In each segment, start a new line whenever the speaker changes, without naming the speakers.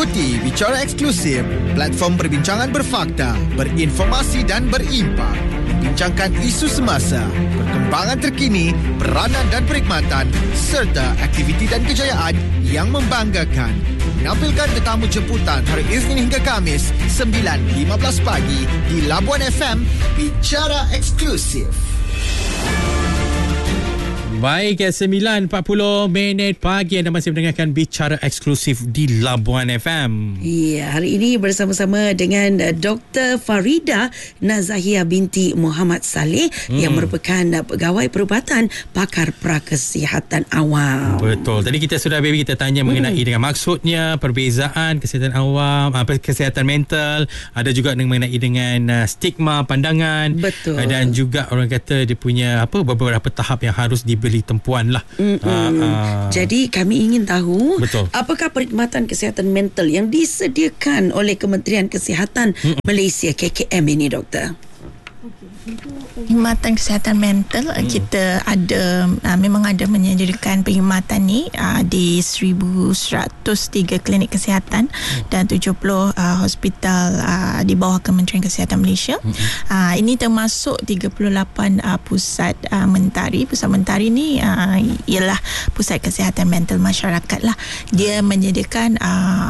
Ikuti Bicara Eksklusif, platform perbincangan berfakta, berinformasi dan berimpak. Bincangkan isu semasa, perkembangan terkini, peranan dan perkhidmatan serta aktiviti dan kejayaan yang membanggakan. Menampilkan tetamu jemputan hari Isnin hingga Khamis 9.15 pagi di Labuan FM. Bicara Eksklusif.
Baik, 9.40 pagi anda masih mendengarkan Bicara Eksklusif di Labuan FM.
Ya, hari ini bersama-sama dengan Dr. Farida Nazahia binti Muhammad Saleh yang merupakan pegawai perubatan pakar prakesihatan awam.
Betul. Tadi kita sudah kita tanya mengenai dengan maksudnya, perbezaan kesihatan awam, kesihatan mental, ada juga mengenai dengan stigma pandangan.
Betul.
Dan juga orang kata dia punya beberapa tahap yang harus dibeli tempuan lah.
Jadi kami ingin tahu,
betul,
apakah perkhidmatan kesihatan mental yang disediakan oleh Kementerian Kesihatan Malaysia KKM ini, doktor?
Perkhidmatan kesihatan mental kita ada memang ada menyediakan perkhidmatan ni di 1,103 klinik kesihatan dan 70 hospital di bawah Kementerian Kesihatan Malaysia. Ini termasuk 38 pusat mentari. Pusat mentari ni ialah pusat kesihatan mental masyarakat lah. Dia menyediakan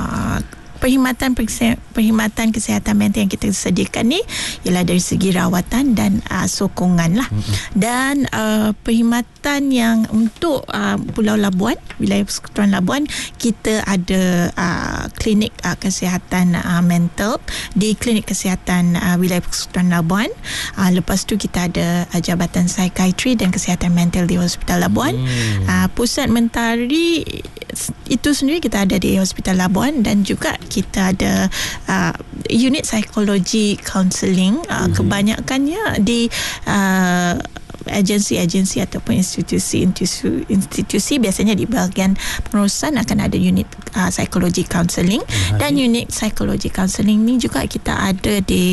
perkhidmatan kesihatan mental yang kita sediakan ni ialah dari segi rawatan dan sokongan lah. Dan perkhidmatan yang untuk Pulau Labuan, wilayah Persekutuan Labuan, kita ada klinik kesihatan mental di klinik kesihatan wilayah Persekutuan Labuan. Lepas tu kita ada jabatan psikiatri dan kesihatan mental di Hospital Labuan. Pusat mentari itu sendiri kita ada di Hospital Labuan, dan juga kita ada unit psikologi counselling. Kebanyakannya di agensi-agensi ataupun institusi biasanya di bahagian pengurusan akan ada unit psikologi counselling. Dan unit psikologi counselling ni juga kita ada di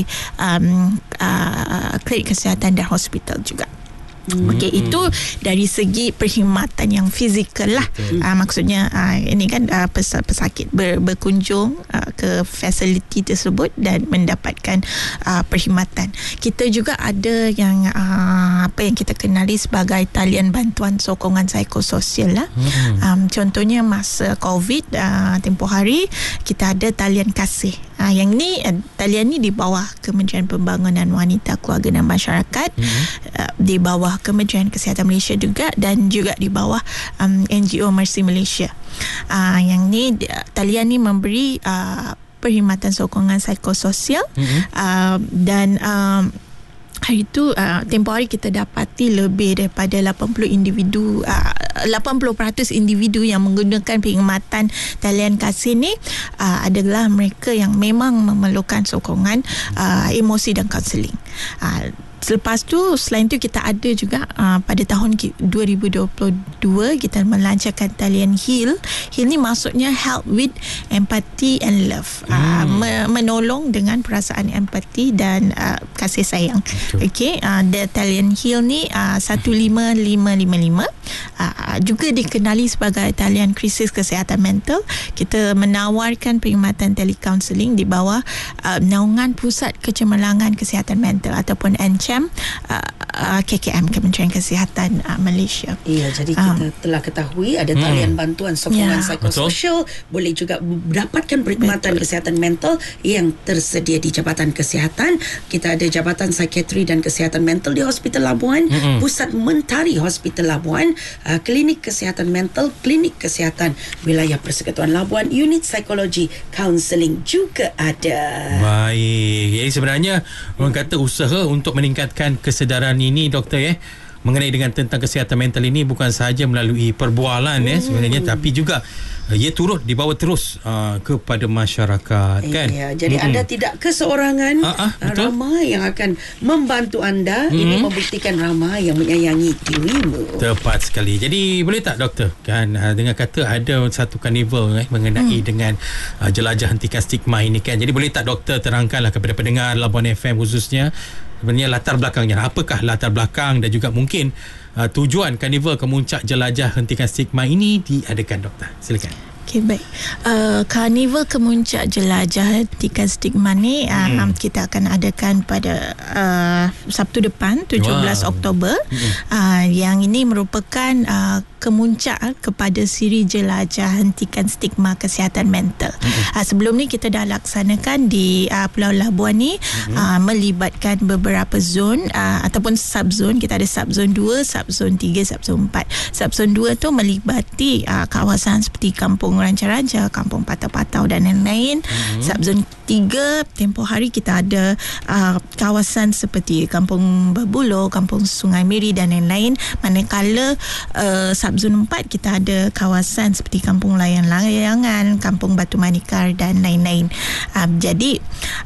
klinik kesihatan dan hospital juga. Okey, itu dari segi perkhidmatan yang fizikal lah. Maksudnya ini kan pesakit berkunjung ke fasiliti tersebut dan mendapatkan perkhidmatan. Kita juga ada yang apa yang kita kenali sebagai talian bantuan sokongan psikososial lah. Contohnya masa COVID tempoh hari kita ada talian kasih. Yang ni talian ni di bawah Kementerian Pembangunan Wanita, Keluarga dan Masyarakat, di bawah Kementerian Kesihatan Malaysia juga, dan juga di bawah NGO Mercy Malaysia. Yang ni talian ni memberi perkhidmatan sokongan psikososial, dan hari itu tempoh hari kita dapati lebih daripada 80% individu yang menggunakan perkhidmatan talian kasih ni adalah mereka yang memang memerlukan sokongan emosi dan kaunseling. Selepas tu, selain tu kita ada juga pada tahun 2022 kita melancarkan talian HEAL. HEAL ni maksudnya Help with Empathy and Love. Menolong dengan perasaan empati dan kasih sayang. Okey, talian HEAL ni 15555 juga dikenali sebagai talian krisis kesihatan mental. Kita menawarkan perkhidmatan telecounselling di bawah naungan Pusat Kecemerlangan Kesihatan Mental ataupun NCM KKM, Kementerian Kesihatan Malaysia.
Ya, jadi kita telah ketahui ada talian bantuan sokongan psikososial, boleh juga mendapatkan perkhidmatan kesihatan mental yang tersedia di Jabatan Kesihatan. Kita ada Jabatan Psikiatri dan Kesihatan Mental di Hospital Labuan, Pusat Mentari Hospital Labuan, Klinik Kesihatan Mental, Klinik Kesihatan Wilayah Persekutuan Labuan, Unit Psikologi Counselling juga ada.
Baik. Jadi sebenarnya orang kata usaha untuk meningkatkan kesedaran ini, doktor, mengenai dengan tentang kesihatan mental ini bukan sahaja melalui perbualan sebenarnya, tapi juga ia turut dibawa terus kepada masyarakat, kan?
Ya, jadi anda tidak keseorangan, ramai yang akan membantu anda. Ini membuktikan ramai yang menyayangi dirimu.
Tepat sekali. Jadi boleh tak, doktor, kan dengan kata ada satu karnival mengenai dengan jelajah hentikan stigma ini, kan? Jadi boleh tak doktor terangkanlah kepada pendengar Labuan FM khususnya sebenarnya latar belakangnya, apakah latar belakang dan juga mungkin tujuan karnival Kemuncak Jelajah Hentikan Stigma ini diadakan, doktor? Silakan.
Okay, baik. Karnival Kemuncak Jelajah Hentikan Stigma ni kita akan adakan pada Sabtu depan 17 Oktober. Yang ini merupakan kemuncak kepada siri jelajah hentikan stigma kesihatan mental. Sebelum ni kita dah laksanakan di Pulau Labuan ni, melibatkan beberapa zon ataupun subzon. Kita ada subzon 2, subzon 3, subzon 4. Subzon 2 tu melibati kawasan seperti Kampung Raja-Raja, Kampung Patau-Patau dan lain-lain. Subzon 3, tempoh hari kita ada kawasan seperti Kampung Babulo, Kampung Sungai Miri dan lain-lain. Manakala subzon 4 kita ada kawasan seperti Kampung Layang-Layangan, Kampung Batu Manikar dan lain-lain. Jadi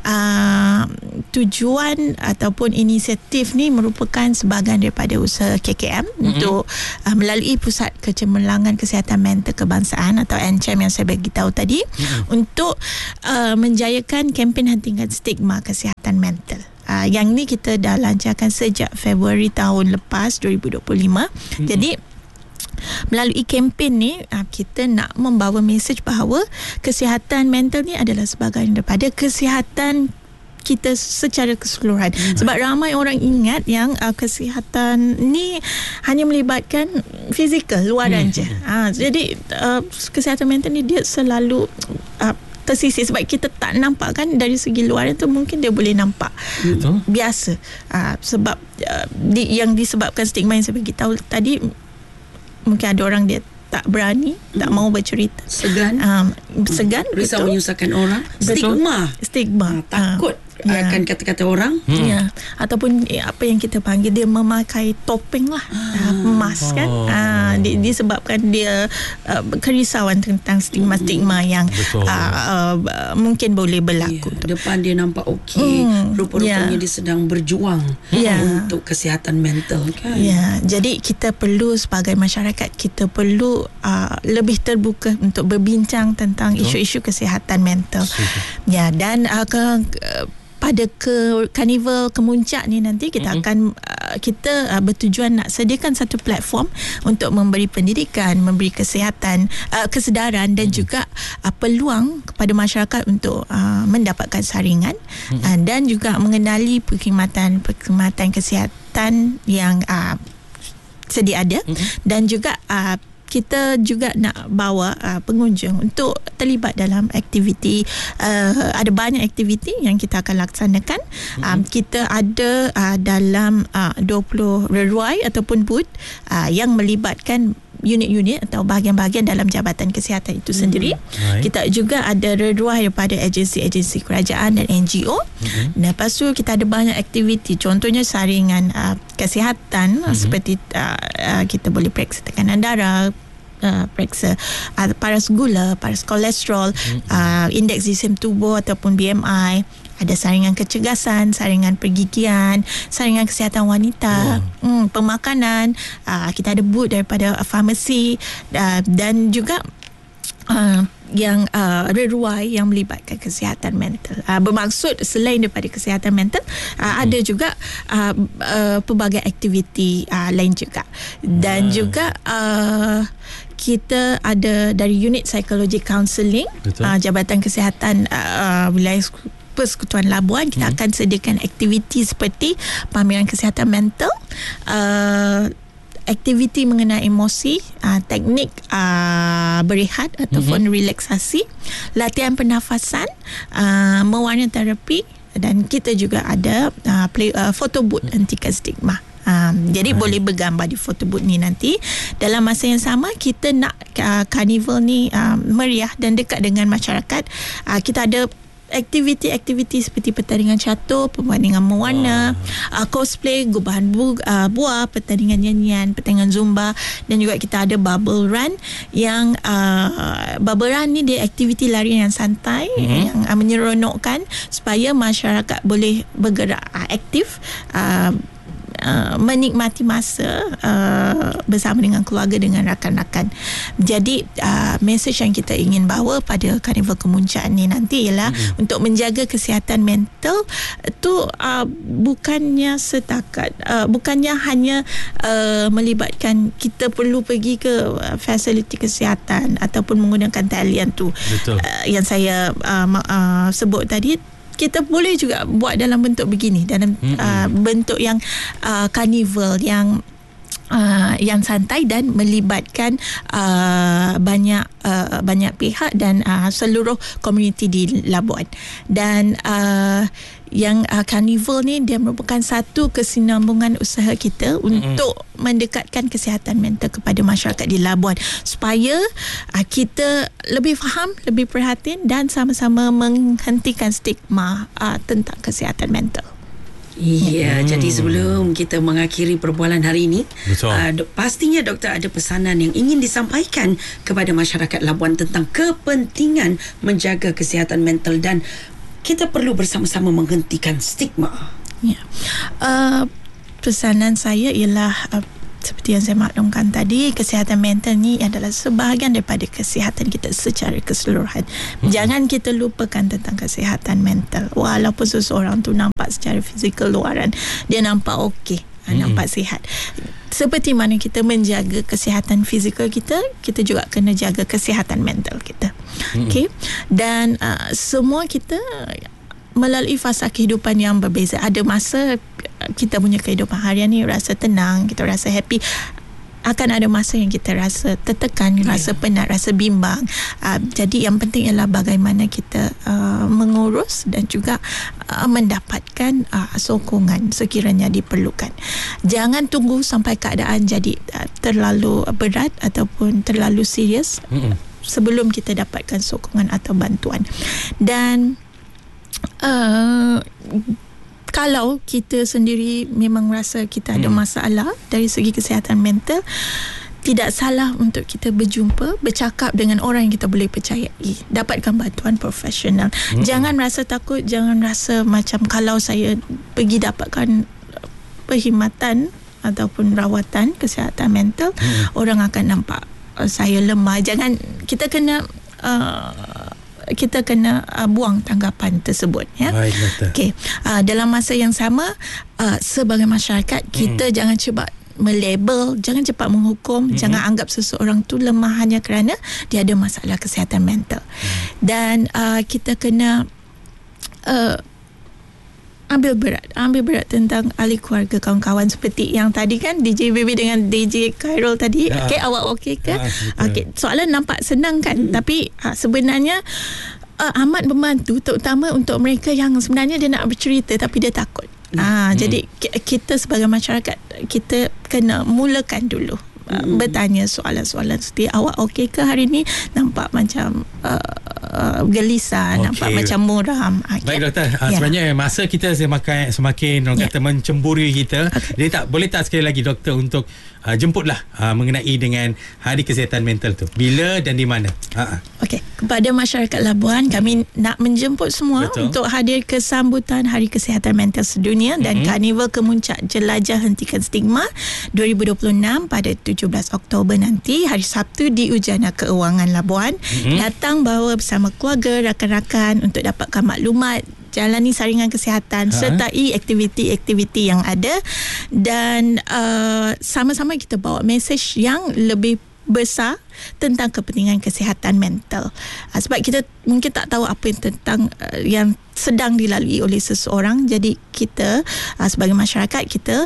tujuan ataupun inisiatif ni merupakan sebahagian daripada usaha KKM untuk melalui Pusat Kecemerlangan Kesihatan Mental Kebangsaan atau NCM yang saya bagi tahu tadi, untuk menjayakan kempen hentikan stigma kesihatan mental. Yang ni kita dah lancarkan sejak Februari tahun lepas 2025. Jadi melalui kempen ni kita nak membawa mesej bahawa kesihatan mental ni adalah sebahagian daripada kesihatan kita secara keseluruhan. Sebab ramai orang ingat yang kesihatan ni hanya melibatkan fizikal, luaran je. Jadi kesihatan mental ni dia selalu tersisih sebab kita tak nampak kan dari segi luaran tu. Mungkin dia boleh nampak biasa, sebab yang disebabkan stigma yang saya bagi tahu tadi. Mungkin ada orang dia tak berani, tak mau bercerita, segan,
risau menyusahkan orang, stigma, takut akan kata-kata orang,
ataupun apa yang kita panggil dia memakai topeng lah, emas kan, disebabkan dia kerisauan tentang stigma-stigma yang mungkin boleh berlaku.
Depan dia nampak okey, rupa-rupanya dia sedang berjuang untuk kesihatan mental kan.
Jadi kita perlu sebagai masyarakat, kita perlu lebih terbuka untuk berbincang tentang isu-isu kesihatan mental. Dan pada Karnival Kemuncak ni nanti kita akan kita bertujuan nak sediakan satu platform untuk memberi pendidikan, memberi kesihatan, kesedaran dan juga peluang kepada masyarakat untuk mendapatkan saringan dan juga mengenali perkhidmatan kesihatan yang sedia ada, dan juga kita juga nak bawa pengunjung untuk terlibat dalam aktiviti. Ada banyak aktiviti yang kita akan laksanakan. Kita ada dalam 20 reruai ataupun booth yang melibatkan unit-unit atau bahagian-bahagian dalam Jabatan Kesihatan itu sendiri. Kita juga ada reruai daripada agensi-agensi kerajaan dan NGO. Lepas tu kita ada banyak aktiviti, contohnya saringan kesihatan seperti kita boleh periksa tekanan darah, periksa paras gula, paras kolesterol, indeks glikemik tubuh ataupun BMI. Ada saringan kecergasan, saringan pergigian, saringan kesihatan wanita, pemakanan. Kita ada booth daripada farmasi dan juga yang reruai yang melibatkan kesihatan mental. Bermaksud selain daripada kesihatan mental, ada juga pelbagai aktiviti lain juga. Dan juga kita ada dari unit psikologi counselling, Jabatan Kesihatan Wilayah Persekutuan Labuan. Kita akan sediakan aktiviti seperti pameran kesihatan mental, aktiviti mengenai emosi, teknik berehat ataupun relaksasi, latihan pernafasan, mewarna terapi, dan kita juga ada photo booth hentikan stigma. Jadi boleh bergambar di photo booth ni nanti. Dalam masa yang sama kita nak karnival ni meriah dan dekat dengan masyarakat. Kita ada aktiviti-aktiviti seperti pertandingan catur, pertandingan mewarna, cosplay, gubahan buah, pertandingan nyanyian, pertandingan zumba, dan juga kita ada bubble run. Yang bubble run ni dia aktiviti larian yang santai, yang menyeronokkan supaya masyarakat boleh bergerak aktif menikmati masa bersama dengan keluarga, dengan rakan-rakan. Jadi mesej yang kita ingin bawa pada Karnival Kemuncak ni nanti ialah untuk menjaga kesihatan mental tu bukannya setakat bukannya hanya melibatkan kita perlu pergi ke fasiliti kesihatan ataupun menggunakan talian tu. Yang saya sebut tadi, kita boleh juga buat dalam bentuk begini, dalam bentuk yang karnival yang santai dan melibatkan banyak pihak dan seluruh komuniti di Labuan. Dan yang karnival ni dia merupakan satu kesinambungan usaha kita untuk mendekatkan kesihatan mental kepada masyarakat di Labuan, supaya kita lebih faham, lebih perhatian dan sama-sama menghentikan stigma tentang kesihatan mental.
Ya, jadi sebelum kita mengakhiri perbualan hari ini, pastinya doktor ada pesanan yang ingin disampaikan kepada masyarakat Labuan tentang kepentingan menjaga kesihatan mental dan kita perlu bersama-sama menghentikan stigma.
Ya. Pesanan saya ialah seperti yang saya maklumkan tadi, kesihatan mental ni adalah sebahagian daripada kesihatan kita secara keseluruhan. Jangan kita lupakan tentang kesihatan mental. Walaupun seseorang tu nampak secara fizikal luaran, dia nampak okey, nampak sihat. Seperti mana kita menjaga kesihatan fizikal kita, kita juga kena jaga kesihatan mental kita. Okey. Dan semua kita melalui fasa kehidupan yang berbeza. Ada masa kita punya kehidupan harian ni rasa tenang, kita rasa happy. Akan ada masa yang kita rasa tertekan, rasa penat, rasa bimbang. Jadi yang penting ialah bagaimana kita mengurus dan juga mendapatkan sokongan sekiranya diperlukan. Jangan tunggu sampai keadaan jadi terlalu berat ataupun terlalu serius sebelum kita dapatkan sokongan atau bantuan. Dan kalau kita sendiri memang rasa kita ada masalah dari segi kesihatan mental, tidak salah untuk kita bercakap dengan orang yang kita boleh percayai, dapatkan bantuan profesional. Jangan rasa takut, jangan rasa macam kalau saya pergi dapatkan perkhidmatan ataupun rawatan kesihatan mental, orang akan nampak saya lemah. Jangan, kita kena buang tanggapan tersebut, ya. Okey. Dalam masa yang sama, sebagai masyarakat kita jangan cepat melabel, jangan cepat menghukum, jangan anggap seseorang tu lemah hanya kerana dia ada masalah kesihatan mental. Dan kita kena ambil berat tentang ahli keluarga, kawan-kawan, seperti yang tadi kan DJ Baby dengan DJ Khairul tadi. Okey, awak okey ke? Okey, soalan nampak senang kan, tapi sebenarnya amat membantu, terutama untuk mereka yang sebenarnya dia nak bercerita tapi dia takut. Jadi kita sebagai masyarakat, kita kena mulakan dulu bertanya soalan-soalan seperti awak okey ke hari ni, nampak macam gelisah, nampak macam muram.
Baik doktor, sebenarnya masa kita semakin orang kata mencemburi kita. Jadi boleh tak sekali lagi doktor untuk jemputlah mengenai dengan Hari Kesihatan Mental tu, bila dan di mana?
Okey, kepada masyarakat Labuan, kami nak menjemput semua untuk hadir ke sambutan Hari Kesihatan Mental Sedunia dan Karnival Kemuncak Jelajah Hentikan Stigma 2026 pada 17 Oktober nanti, hari Sabtu, di Ujana Keuangan Labuan. Datang bawa bersama keluarga, rakan-rakan untuk dapatkan maklumat, jalani saringan kesihatan, sertai aktiviti-aktiviti yang ada, dan sama-sama kita bawa mesej yang lebih besar tentang kepentingan kesihatan mental. Sebab kita mungkin tak tahu apa yang tentang yang sedang dilalui oleh seseorang. Jadi kita sebagai masyarakat,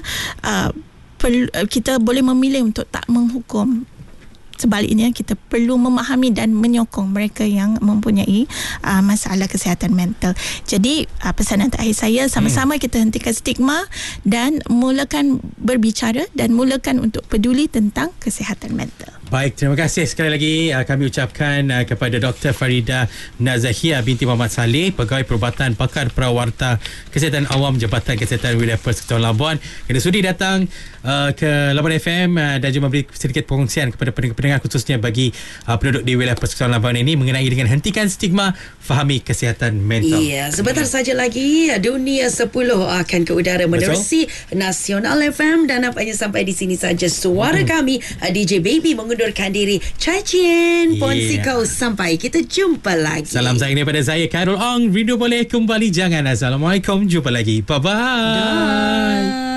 kita boleh memilih untuk tak menghukum. Sebaliknya, kita perlu memahami dan menyokong mereka yang mempunyai masalah kesihatan mental. Jadi pesanan terakhir saya, sama-sama kita hentikan stigma dan mulakan berbicara dan mulakan untuk peduli tentang kesihatan mental.
Baik, terima kasih sekali lagi kami ucapkan kepada Dr. Farida Nazahia binti Muhammad Saleh, Pegawai Perubatan Pakar Perawarta Kesihatan Awam Jabatan Kesihatan Wilayah Persekutuan Labuan, kerana sudi datang ke Labuan FM dan juga memberi sedikit perkongsian kepada pendengar khususnya bagi penduduk di wilayah Persekutuan Labuan ini mengenai dengan hentikan stigma, fahami kesihatan mental.
Ya, sebentar saja lagi Dunia 10 akan ke udara menerusi Nasional FM, dan nampaknya sampai di sini saja suara kami. DJ Baby mengundurkan diri. Cacien Ponsikau, sampai kita jumpa lagi.
Salam sayang daripada saya, Khairul Ong. Rindu boleh kembali jangan. Assalamualaikum, jumpa lagi. Bye-bye.